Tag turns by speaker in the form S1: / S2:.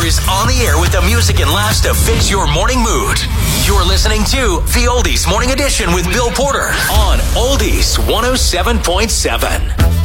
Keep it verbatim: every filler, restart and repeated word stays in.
S1: is on the air with the music and laughs to fix your morning mood. You're listening to the Oldies Morning Edition with Bill Porter on Oldies one oh seven point seven.